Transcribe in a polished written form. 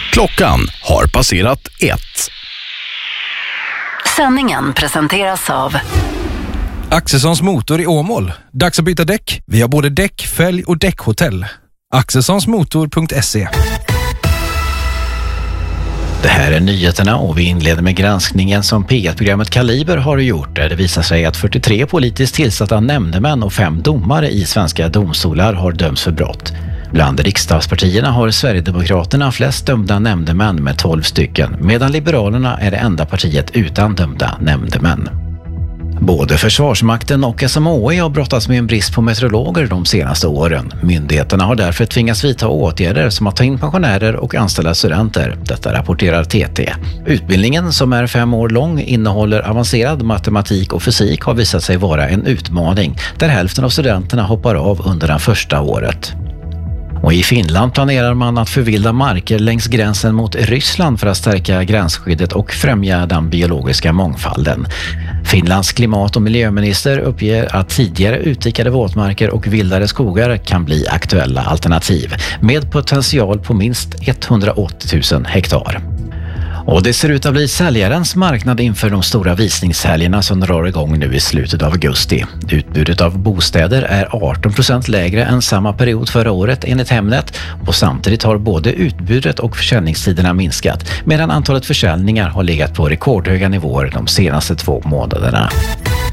Klockan har passerat 1. Sändningen presenteras av Axelssons motor i Åmål. Dags att byta däck. Vi har både däck, fälg och däckhotell. Axelssonsmotor.se. Det här är nyheterna och vi inleder med granskningen som P1-programmet Kaliber har gjort, där det visar sig att 43 politiskt tillsatta nämndemän och 5 domare i svenska domstolar har dömts för brott. Bland riksdagspartierna har Sverigedemokraterna flest dömda nämndemän med 12 stycken, medan Liberalerna är det enda partiet utan dömda nämndemän. Både Försvarsmakten och SMHI har brottats med en brist på meteorologer de senaste åren. Myndigheterna har därför tvingats vidta åtgärder som att ta in pensionärer och anställa studenter. Detta rapporterar TT. Utbildningen, som är 5 år lång, innehåller avancerad matematik och fysik, har visat sig vara en utmaning, där hälften av studenterna hoppar av under det första året. Och i Finland planerar man att förvilda marker längs gränsen mot Ryssland för att stärka gränsskyddet och främja den biologiska mångfalden. Finlands klimat- och miljöminister uppger att tidigare utdikade våtmarker och vildare skogar kan bli aktuella alternativ med potential på minst 180 000 hektar. Och det ser ut att bli säljarens marknad inför de stora visningshelgerna som drar igång nu i slutet av augusti. Utbudet av bostäder är 18% lägre än samma period förra året enligt Hemnet, och samtidigt har både utbudet och försäljningstiderna minskat, medan antalet försäljningar har legat på rekordhöga nivåer de senaste 2 månaderna.